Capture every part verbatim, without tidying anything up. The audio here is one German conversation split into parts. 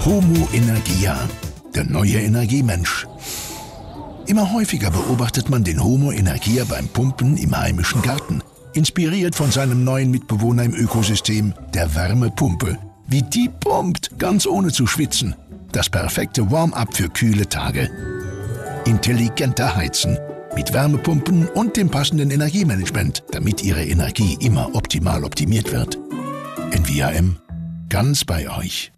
Homo Energia, der neue Energiemensch. Immer häufiger beobachtet man den Homo Energia beim Pumpen im heimischen Garten. Inspiriert von seinem neuen Mitbewohner im Ökosystem, der Wärmepumpe. Wie die pumpt, ganz ohne zu schwitzen. Das perfekte Warm-up für kühle Tage. Intelligenter Heizen. Mit Wärmepumpen und dem passenden Energiemanagement, damit Ihre Energie immer optimal optimiert wird. N V A M. Ganz bei euch.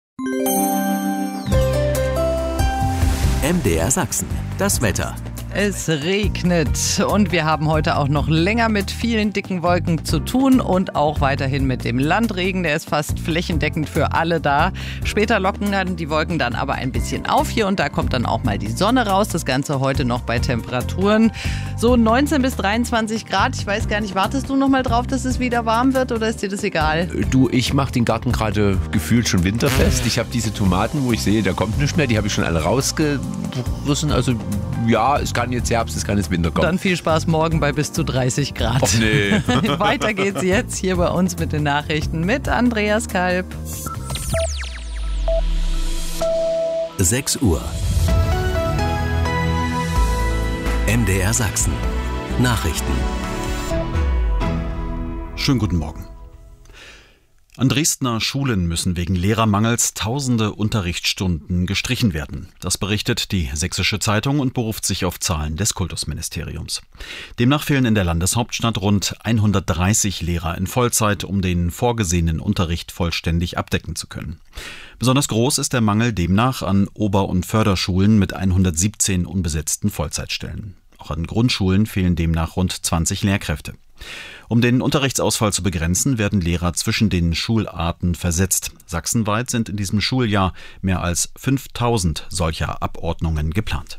M D R Sachsen. Das Wetter. Es regnet und wir haben heute auch noch länger mit vielen dicken Wolken zu tun und auch weiterhin mit dem Landregen. Der ist fast flächendeckend für alle da. Später locken dann die Wolken dann aber ein bisschen auf hier und da kommt dann auch mal die Sonne raus. Das Ganze heute noch bei Temperaturen so neunzehn bis dreiundzwanzig Grad. Ich weiß gar nicht, wartest du noch mal drauf, dass es wieder warm wird oder ist dir das egal? Du, ich mache den Garten gerade gefühlt schon winterfest. Ich habe diese Tomaten, wo ich sehe, da kommt nichts mehr. Die habe ich schon alle rausgerissen. Also ja, es kann jetzt Herbst, es kann jetzt Winter kommen. Dann viel Spaß morgen bei bis zu dreißig Grad. Och nee. Weiter geht's jetzt hier bei uns mit den Nachrichten mit Andreas Kalb. sechs Uhr. M D R Sachsen. Nachrichten. Schönen guten Morgen. An Dresdner Schulen müssen wegen Lehrermangels tausende Unterrichtsstunden gestrichen werden. Das berichtet die Sächsische Zeitung und beruft sich auf Zahlen des Kultusministeriums. Demnach fehlen in der Landeshauptstadt rund hundertdreißig Lehrer in Vollzeit, um den vorgesehenen Unterricht vollständig abdecken zu können. Besonders groß ist der Mangel demnach an Ober- und Förderschulen mit hundertsiebzehn unbesetzten Vollzeitstellen. Auch an Grundschulen fehlen demnach rund zwanzig Lehrkräfte. Um den Unterrichtsausfall zu begrenzen, werden Lehrer zwischen den Schularten versetzt. Sachsenweit sind in diesem Schuljahr mehr als fünftausend solcher Abordnungen geplant.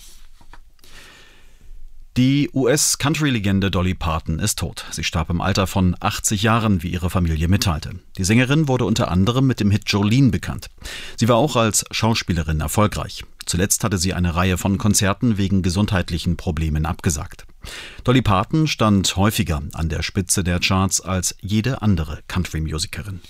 Die U S-Country-Legende Dolly Parton ist tot. Sie starb im Alter von achtzig Jahren, wie ihre Familie mitteilte. Die Sängerin wurde unter anderem mit dem Hit Jolene bekannt. Sie war auch als Schauspielerin erfolgreich. Zuletzt hatte sie eine Reihe von Konzerten wegen gesundheitlichen Problemen abgesagt. Dolly Parton stand häufiger an der Spitze der Charts als jede andere Country-Musikerin.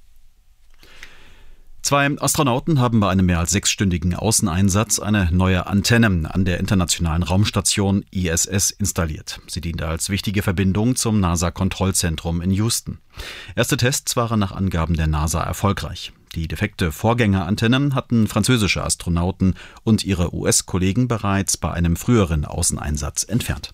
Zwei Astronauten haben bei einem mehr als sechsstündigen Außeneinsatz eine neue Antenne an der internationalen Raumstation I S S installiert. Sie diente als wichtige Verbindung zum NASA-Kontrollzentrum in Houston. Erste Tests waren nach Angaben der NASA erfolgreich. Die defekte Vorgängerantenne hatten französische Astronauten und ihre U S-Kollegen bereits bei einem früheren Außeneinsatz entfernt.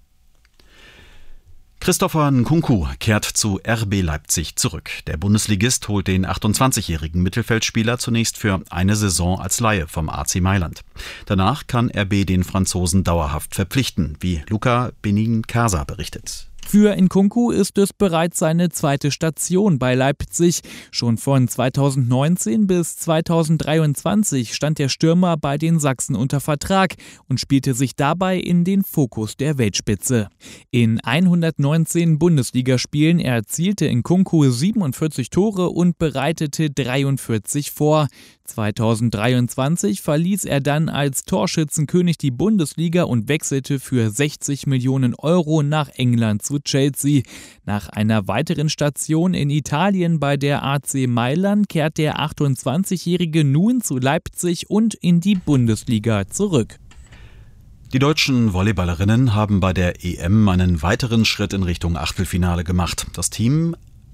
Christopher Nkunku kehrt zu R B Leipzig zurück. Der Bundesligist holt den achtundzwanzigjährigen Mittelfeldspieler zunächst für eine Saison als Leihe vom A C Mailand. Danach kann R B den Franzosen dauerhaft verpflichten, wie Luca Benincasa berichtet. Für Nkunku ist es bereits seine zweite Station bei Leipzig. Schon von zweitausendneunzehn bis zweitausenddreiundzwanzig stand der Stürmer bei den Sachsen unter Vertrag und spielte sich dabei in den Fokus der Weltspitze. In hundertneunzehn Bundesligaspielen erzielte Nkunku siebenundvierzig Tore und bereitete dreiundvierzig vor. zweitausenddreiundzwanzig verließ er dann als Torschützenkönig die Bundesliga und wechselte für sechzig Millionen Euro nach England zu Chelsea. Nach einer weiteren Station in Italien bei der A C Mailand kehrt der achtundzwanzigjährige nun zu Leipzig und in die Bundesliga zurück. Die deutschen Volleyballerinnen haben bei der E M einen weiteren Schritt in Richtung Achtelfinale gemacht. Das Team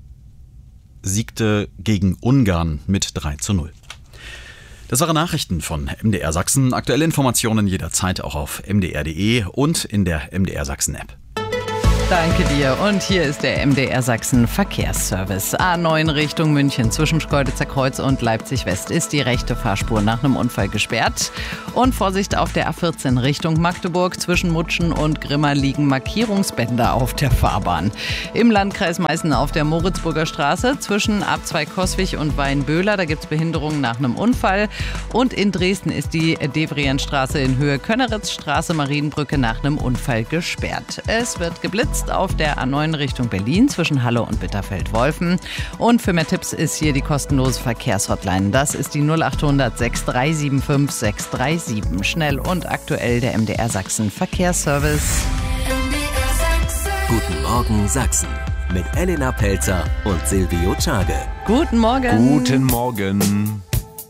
siegte gegen Ungarn mit drei zu null. Das waren Nachrichten von M D R Sachsen. Aktuelle Informationen jederzeit auch auf m d r punkt d e und in der M D R Sachsen App. Danke dir. Und hier ist der M D R Sachsen Verkehrsservice. A neun Richtung München zwischen Schkeuditzer Kreuz und Leipzig West ist die rechte Fahrspur nach einem Unfall gesperrt. Und Vorsicht auf der A vierzehn Richtung Magdeburg zwischen Mutschen und Grimma liegen Markierungsbänder auf der Fahrbahn. Im Landkreis Meißen auf der Moritzburger Straße zwischen A zwei Coswig und Weinböhler, da gibt es Behinderungen nach einem Unfall. Und in Dresden ist die Devrienstraße in Höhe Könneritzstraße Marienbrücke nach einem Unfall gesperrt. Es wird geblitzt auf der A neun Richtung Berlin zwischen Halle und Bitterfeld-Wolfen. Und für mehr Tipps ist hier die kostenlose Verkehrshotline. Das ist die null achthundert sechs drei sieben fünf sechs drei sieben. Schnell und aktuell der M D R Sachsen Verkehrsservice. Guten Morgen Sachsen mit Elena Pelzer und Silvio Czage. Guten Morgen. Guten Morgen.